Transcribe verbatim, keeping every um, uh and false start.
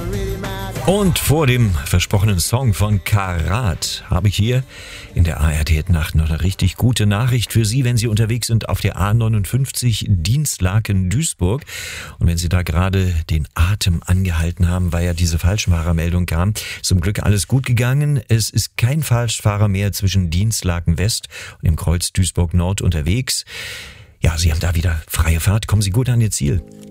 Und vor dem versprochenen Song von Karat habe ich hier in der A R D-Nacht noch eine richtig gute Nachricht für Sie, wenn Sie unterwegs sind auf der A neunundfünfzig Dinslaken-Duisburg. Und wenn Sie da gerade den Atem angehalten haben, weil ja diese Falschfahrermeldung kam, zum Glück alles gut gegangen. Es ist kein Falschfahrer mehr zwischen Dinslaken West und dem Kreuz Duisburg Nord unterwegs. Ja, Sie haben da wieder freie Fahrt. Kommen Sie gut an Ihr Ziel.